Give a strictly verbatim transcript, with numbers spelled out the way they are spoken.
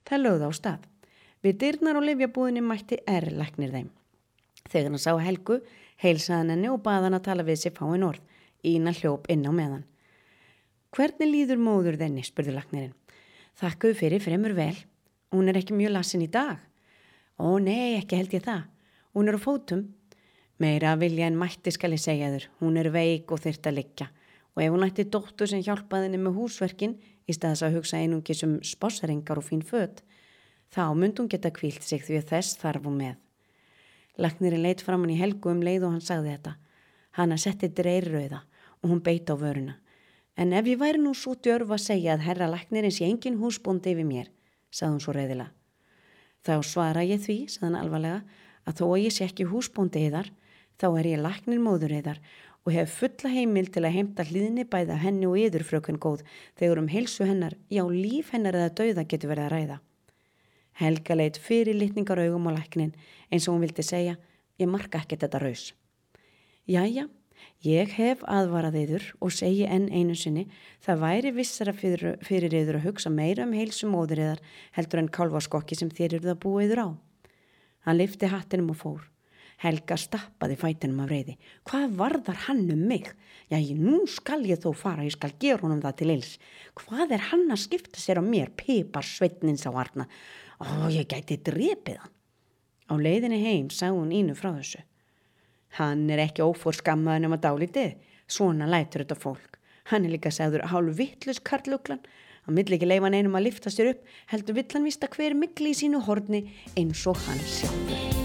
Það lögðu á stað. Við dyrnar á lyfjabúðinni mætti R læknir þeim. Þegar hann sá Helgu, heilsaði hann henni og baði hann að tala við sig fáin orð. Ína hljóp inn á meðan. Hvernig líður móður þenni, spurði læknirinn. Þakkuðu fyrir fremur vel. Hún er ekki mjög lasin í dag. Ó nei, ekki held ég það. Hún er á fótum. Meira að vilja en mætti skal ég segja þur. Hún er veik og þyrft að liggja. Og ef hún ætti dóttur sem hjálpaði henni með húsverkin, í staðis að hugsa einungis um spássaringar og fín föt, þá myndi hún geta hvílt sig því að þess þarf hún með. Læknirinn leit framan í Helgu um leið og hann sagði þetta. Hanna setti dreyrrauða og hún beit á vöruna. En ef ég væri nú svo djörf að segja að herra læknirinn sé engin húsbóndi yfir mér, sagði hún svo reiðilega. Þá svara ég því, sagði hann alvarlega, að þó að ég sé ekki húsbóndi yðar, þá er ég læknir móður yðar og hef fulla heimil til að heimta hlýðni bæða henni og yður fröken góð þegar um heilsu hennar, já líf hennar eða dauða getur verið að ræða. Helga leit fyrir litningar augum á læknin eins og hún vildi segja, ég marka ekki þetta raus. Jæja, ég hef aðvarað yður og segi enn einu sinni, það væri vissara fyrir, fyrir yður að hugsa meira um heilsu móður yðar heldur en kálfaskokki sem þér eruð að búa yður á. Hann lyfti hattinum og fór. Helga stappaði fætinum af reiði. Hvað varðar hann um mig? Já, nú skal ég þó fara, ég skal gera honum það til ills. Hvað er hann að skipta sér á mér, pipar sveitnins á Arna? Ó, ég gæti drepið hann. Á leiðinni heim sá hún Ínu frá þessu. Hann er ekki óforskammaður nema dálítið, svona lætur þetta fólk. Hann er líka sagður hálf vitlaus karluglan. Hann vill ekki leyfa neinum að lyfta sér upp, heldur vill hann vista hver mygli í sínu horni eins og hann sjálfur.